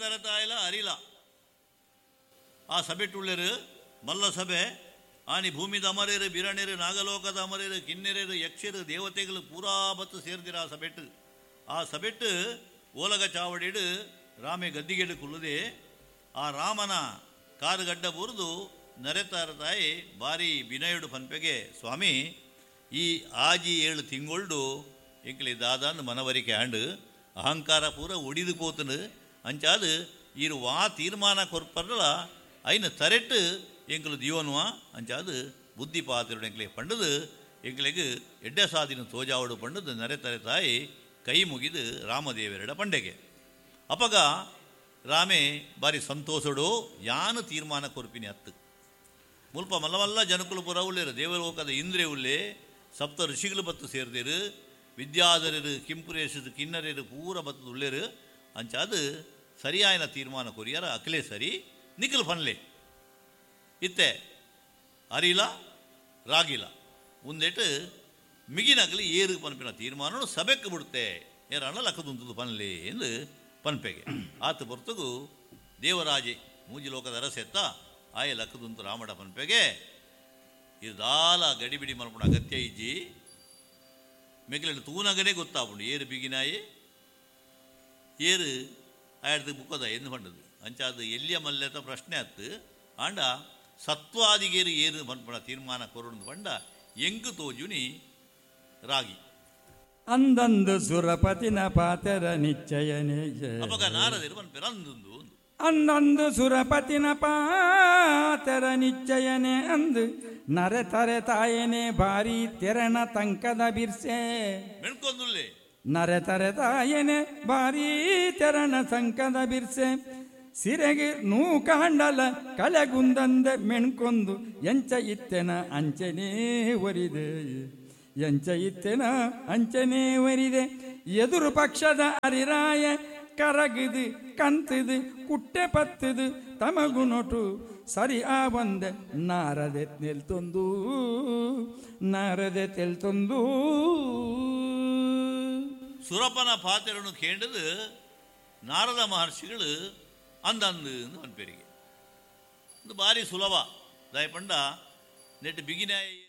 ತರತಾಯಿಲ ಅರಿಲ ಆ ಸಭೆಟ್ಟುಳ್ಳರು ಮಲ್ಲ ಸಭೆ ಆನಿ ಭೂಮಿದ ಅಮರೇರು ಬಿರಣೆರು ನಾಗಲೋಕದ ಅಮರೇರು ಕಿನ್ನೆರೆರು ಯಕ್ಷರು ದೇವತೆಗಳು ಪೂರಾ ಬತ್ತು ಸೇರ್ದಿರ ಆ ಸಭೆಟ್ಟು ಓಲಗ ಚಾವಡಿಡು ರಾಮೆ ಗದ್ದಿಗೆಡು ಕುಲ್ಲದೆ ಆ ರಾಮನ ಕಾರುಗಡ್ಡ ಬುರಿದು ನರೆತಾರ ತಾಯಿ ಬಾರಿ ವಿನಯುಡು ಪನ್ಪೆಗೆ ಸ್ವಾಮಿ ಈ ಆಜಿ 7 ತಿಂಗೊಳ್ಡು ಎಂಕ್ಲಿ ದಾದಾಂದು ಮನವರಿಕೆ ಆಂಡು ಅಹಂಕಾರ ಪೂರ ಒಡಿದು ಪೋತನು ಅಂಚಾದು ಇರು ವಾ ತೀರ್ಮಾನ ಕೊರ್ಪರಲ ಐನ ತರೆಟ್ಟು ಎಂಕಲು ದಿಯೋನ್ವಾ ಅಂಚಾದು ಬುದ್ಧಿ ಪಾತ್ರುಡು ಎಂಕ್ಲೆ ಪಂಡದು ಎಂಕ್ಲೆಗೆ ಎಡ್ಡೆ ಸಾದಿನ ತೋಜಾವಡು ಪಂಡದು ನರೆತರೆ ತಾಯಿ ಕೈ ಮುಗಿದು ರಾಮದೇವರೆಡ ಪಂಡೆಗೆ ಅಪಗ ರಾಮೆ ಬಾರಿ ಸಂತೋಷಡು ಯಾನು ತೀರ್ಮಾನ ಕೊರ್ಪಿನಿ ಹತ್ತು ಮುಲ್ಪ ಮಲ್ಲಮಲ್ಲ ಜನಕುಲು ಪುರ ಉಳ್ಳೇರು ದೇವಲೋಕದ ಇಂದ್ರೆ ಉಳ್ಳೇ ಸಪ್ತ ಋಷಿಗಳು ಬತ್ತು ಸೇರ್ದೇರು ವಿದ್ಯಾಧರರು ಕಿಂಪುರೇಶರು ಕಿನ್ನರೇರು ಪೂರ ಬತ್ತು ಉಳ್ಳೇರು ಅಂಚಾದು ಸರಿಯಾಯಿನ ತೀರ್ಮಾನ ಕೊರಿಯಾರ ಅಕಲೇ ಸರಿ ನಿಖಿಲ್ ಪನ್ಲೆ ಇತ್ತೆ ಅರಿಲ ರಾಗಿಲ ಉಂದೆಟ್ಟು ಮಿಗಿನಗಲಿ ಏರು ಪನ್ಪಿನ ತೀರ್ಮಾನ ಸಭೆಕ್ಕೆ ಬಿಡುತ್ತೆ ಏರಣ್ಣ ಲಕ್ಕದುಂತದು ಪನ್ಲೆ ಎಂದು ಪನ್ಪೆಗೆ ಆತ ಬರ್ತಗೂ ದೇವರಾಜೆ ಮೂಜಿ ಲೋಕದ ಅರಸೆತ್ತ ಆಯ ಲಕ್ಕದುಂತು ರಾಮಡ ಪನ್ಪೆಗೆ ಇದಾಲ ಗಡಿಬಿಡಿ ಮಲ್ಪುಣ ಅಗತ್ಯ ಇಜ್ಜಿ ಮೆಗ್ಲೆಂಡು ತೂನಗನೇ ಗೊತ್ತಾಪುಂಡು ಏರು ಬಿಗಿನಾಯಿ ಏರು ಆಯ್ದು ಬುಕ್ಕದ ಎಂದು ಪಂಡದು ಅಂಚಾದು ಎಲ್ಲಿಯ ಮಲ್ಲೆತ ಪ್ರಶ್ನೆ ಆತು ಆಂಡ ಸತ್ವಾದಿಗೇರು ಏರು ಪನ್ಪುಣ ತೀರ್ಮಾನ ಕೊರಡು ಪಂಡ ಎಂಕು ತೋಜುನಿ ರಾಗಿ ಅಂದಂದು ಸುರಪತಿನ ಪಾತೆರ ನಿಶ್ಚಯನೇ ಅಪಗ ನಾರದರು ಪನ್ಪೆರ ಅಂದೊಂದು ಅಂದಂದು ಸುರಪತಿನ ಪಾತೆರ ನಿಶ್ಚಯನೆ ಅಂದು ನರೆ ತರೆ ತಾಯನೆ ಬಾರಿ ತೆರಣ ತಂಕದ ಬಿರ್ಸೆ ಮೆಣ್ಕೊಂದುಲ್ಲೆ ನರೆ ತರೆ ತಾಯನೆ ಬಾರಿ ತೆರಣ ಸಂಕದ ಬಿರ್ಸೆ ಸಿರೆಗೆ ನೂ ಕಾಂಡಲ ಕಲೆಗುಂದಂದೆ ಮೆಣ್ಕೊಂದು ಎಂಚ ಇತ್ತೆನ ಅಂಚನೇ ಒರಿದೆ ಎಂಚ ಇತ್ತೆನ ಅಂಚನೇ ಒರಿದೆ ಎದುರು ಪಕ್ಷದ ಅರಿರಾಯ ಕರಗಿದು ಕಂತದು ಕುಟ್ಟೆ ಪತ್ತದು ತಮಗು ನೋಟು ಸರಿ ಆ ಬಂದೆ ನಾರದೆ ತೆಲ್ತೊಂದು ಸುರಪನ ಪಾತೆರನ್ನು ಕೇಂಡದು ನಾರದ ಮಹರ್ಷಿಗಳು ಅಂದಂದು ಅನ್ಪೇರಿಗೆ ಇದು ಭಾರಿ ಸುಲಭ ದಯಪಂಡ ನೆಟ್ಟು ಬಿಗಿನಾಯಿ